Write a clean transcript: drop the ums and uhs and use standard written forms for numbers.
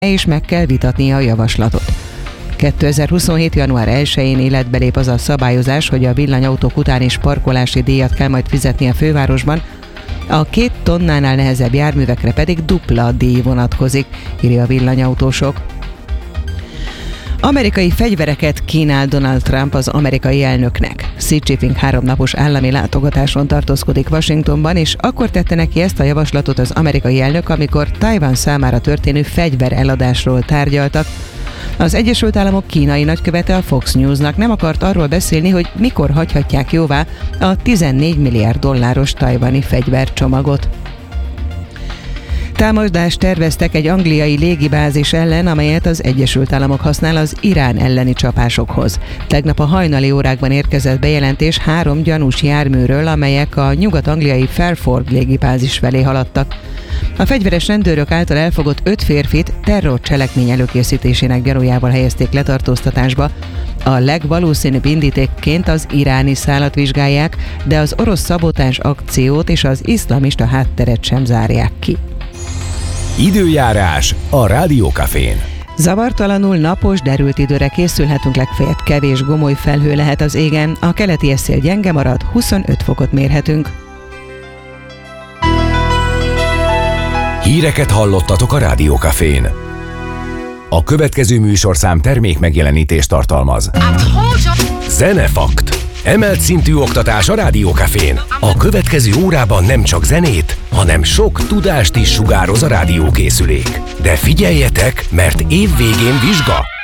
és meg kell vitatnia a javaslatot. 2027. január 1-én életbe lép az a szabályozás, hogy a villanyautók után is parkolási díjat kell majd fizetni a fővárosban, a 2 tonnánál nehezebb járművekre pedig dupla díj vonatkozik, írja a Villanyautósok. Amerikai fegyvereket kínál Donald Trump az amerikai elnöknek. Xi Jinping 3 napos állami látogatáson tartózkodik Washingtonban, és akkor tette neki ezt a javaslatot az amerikai elnök, amikor Tajvan számára történő fegyvereladásról tárgyaltak. Az Egyesült Államok kínai nagykövete a Fox Newsnak nem akart arról beszélni, hogy mikor hagyhatják jóvá a $14 milliárd tajvani fegyvercsomagot. Támadást terveztek egy angliai légibázis ellen, amelyet az Egyesült Államok használ az Irán elleni csapásokhoz. Tegnap a hajnali órákban érkezett bejelentés 3 gyanús járműről, amelyek a nyugat-angliai Fairford légibázis felé haladtak. A fegyveres rendőrök által elfogott 5 férfit terrorcselekmény előkészítésének gyanújával helyezték letartóztatásba. A legvalószínűbb indítékként az iráni szálat vizsgálják, de az orosz szabotás akciót és az iszlamista hátteret sem zárják ki. Időjárás a Rádiókafén. Zavartalanul napos, derült időre készülhetünk, legfeljebb kevés gomoly felhő lehet az égen, a keleti szél gyenge marad, 25 fokot mérhetünk. Híreket hallottatok a Rádiókafén. A következő műsorszám termék megjelenítést tartalmaz. Zenefakt. Emelt szintű oktatás a Rádiókafén. A következő órában nem csak zenét, hanem sok tudást is sugároz a rádiókészülék. De figyeljetek, mert év végén vizsga!